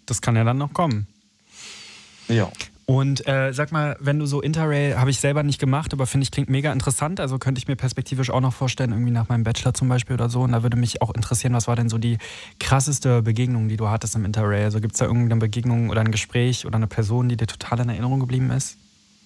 das kann ja dann noch kommen. Ja. Und sag mal, wenn du so Interrail, habe ich selber nicht gemacht, aber finde ich, klingt mega interessant. Also könnte ich mir perspektivisch auch noch vorstellen, irgendwie nach meinem Bachelor zum Beispiel oder so. Und da würde mich auch interessieren, was war denn so die krasseste Begegnung, die du hattest im Interrail? Also gibt es da irgendeine Begegnung oder ein Gespräch oder eine Person, die dir total in Erinnerung geblieben ist?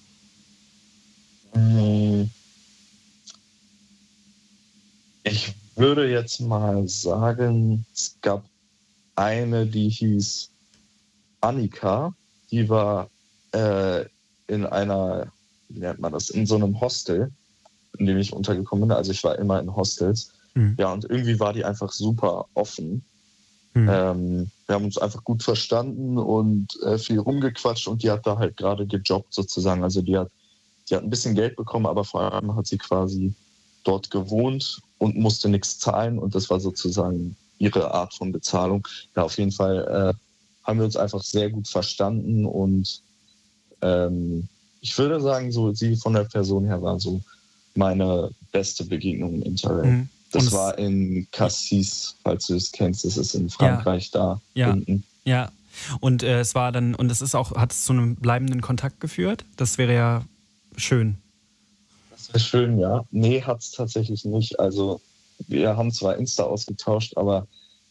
Ich würde jetzt mal sagen, es gab eine, die hieß Annika, die war in einer, wie nennt man das, in so einem Hostel, in dem ich untergekommen bin. Also ich war immer in Hostels. Mhm. Ja, und irgendwie war die einfach super offen. Mhm. Wir haben uns einfach gut verstanden und viel rumgequatscht und die hat da halt gerade gejobbt sozusagen. Also die hat ein bisschen Geld bekommen, aber vor allem hat sie quasi dort gewohnt und musste nichts zahlen und das war sozusagen ihre Art von Bezahlung. Ja, auf jeden Fall haben wir uns einfach sehr gut verstanden und ich würde sagen, so sie von der Person her war so meine beste Begegnung im Interrail. Mhm. Das war in Cassis, falls du es kennst, das ist in Frankreich da unten. Ja. Und es war dann, und es ist auch, hat es zu einem bleibenden Kontakt geführt? Das wäre ja schön. Das wäre schön, ja. Nee, hat es tatsächlich nicht. Also wir haben zwar Insta ausgetauscht, aber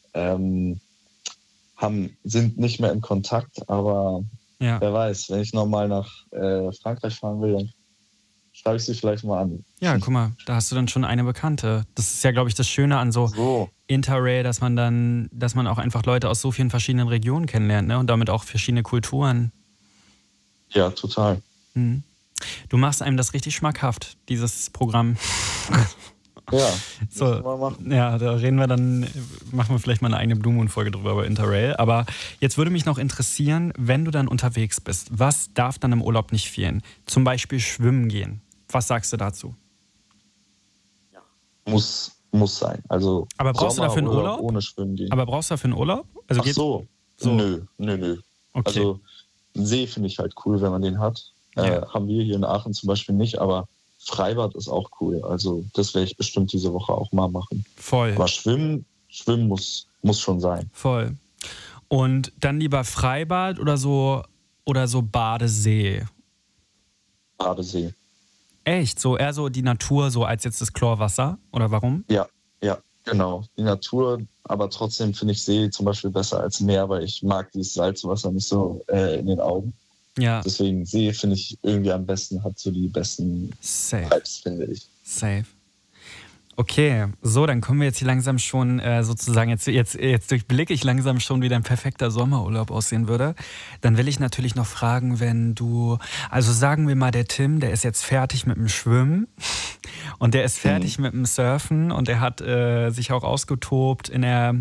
sind nicht mehr in Kontakt, aber wer weiß, wenn ich nochmal nach Frankreich fahren will, dann schreibe ich sie vielleicht mal an. Ja, guck mal, da hast du dann schon eine Bekannte. Das ist ja, glaube ich, das Schöne an so Interrail, dass man auch einfach Leute aus so vielen verschiedenen Regionen kennenlernt, ne? Und damit auch verschiedene Kulturen. Ja, total. Mhm. Du machst einem das richtig schmackhaft, dieses Programm. Ja, so, mal machen. Ja, da machen wir vielleicht mal eine eigene Blue Moon-Folge drüber bei Interrail. Aber jetzt würde mich noch interessieren, wenn du dann unterwegs bist, was darf dann im Urlaub nicht fehlen? Zum Beispiel schwimmen gehen. Was sagst du dazu? Ja. Muss sein. Also aber brauchst du dafür einen Urlaub? Ohne Schwimmen gehen. Aber brauchst du dafür einen Urlaub? Also Ach so. Nö. Okay. Also einen See finde ich halt cool, wenn man den hat. Haben wir hier in Aachen zum Beispiel nicht, aber Freibad ist auch cool. Also das werde ich bestimmt diese Woche auch mal machen. Voll. Aber Schwimmen muss schon sein. Voll. Und dann lieber Freibad oder so Badesee? Badesee. Echt? So eher so die Natur so als jetzt das Chlorwasser? Oder warum? Ja, genau. Die Natur, aber trotzdem finde ich See zum Beispiel besser als Meer, weil ich mag dieses Salzwasser nicht so in den Augen. Ja. Deswegen See finde ich irgendwie am besten, hat so die besten Vibes, finde ich. Safe. Okay, so, dann kommen wir jetzt hier langsam schon sozusagen, jetzt durchblicke ich langsam schon, wie dein perfekter Sommerurlaub aussehen würde. Dann will ich natürlich noch fragen, also sagen wir mal, der Tim, der ist jetzt fertig mit dem Schwimmen und der ist fertig mit dem Surfen und der hat sich auch ausgetobt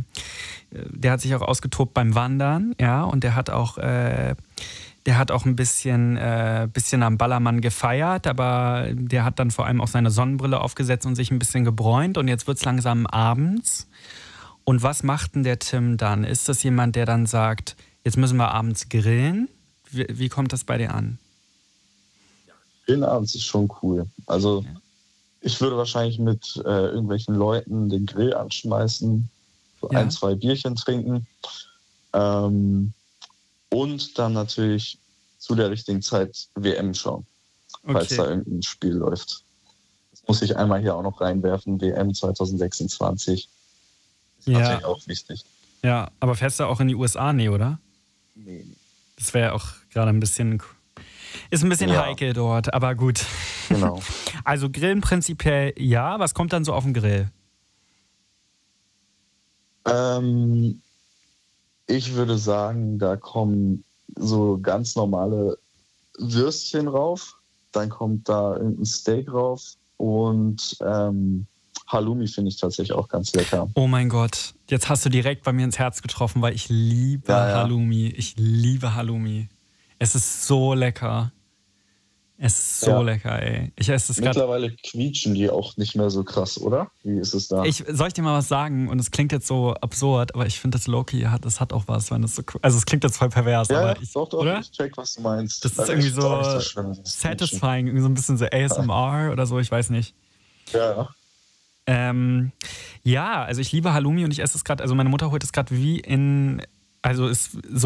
beim Wandern, ja, und der hat auch ein bisschen am Ballermann gefeiert, aber der hat dann vor allem auch seine Sonnenbrille aufgesetzt und sich ein bisschen gebräunt und jetzt wird es langsam abends. Und was macht denn der Tim dann? Ist das jemand, der dann sagt, jetzt müssen wir abends grillen? Wie kommt das bei dir an? Grillen abends ist schon cool. Also ich würde wahrscheinlich mit irgendwelchen Leuten den Grill anschmeißen, so 1-2 Bierchen trinken. Und dann natürlich zu der richtigen Zeit WM schauen, falls da irgendein Spiel läuft. Das muss ich einmal hier auch noch reinwerfen, WM 2026. Das ist natürlich auch wichtig. Ja, aber fährst du auch in die USA? Nee, oder? Nee. Das wäre auch gerade ein bisschen heikel dort, aber gut. Genau. Also Grillen prinzipiell ja, was kommt dann so auf den Grill? Ich würde sagen, da kommen so ganz normale Würstchen rauf, dann kommt da irgendein Steak rauf und Halloumi finde ich tatsächlich auch ganz lecker. Oh mein Gott, jetzt hast du direkt bei mir ins Herz getroffen, weil ich liebe Halloumi. Ich liebe Halloumi. Es ist so lecker. Es ist so lecker, ey. Ich esse es mittlerweile quietschen die auch nicht mehr so krass, oder? Wie ist es da? Soll ich dir mal was sagen? Und es klingt jetzt so absurd, aber ich finde, das Low-Key das hat auch was, wenn es so. Also, es klingt jetzt voll pervers, aber doch, oder? Ich check, was du meinst. Das ist irgendwie so satisfying, irgendwie so ein bisschen so ASMR oder so, ich weiß nicht. Ja. Ja, also ich liebe Halloumi und ich esse es gerade, also meine Mutter holt es gerade also ist so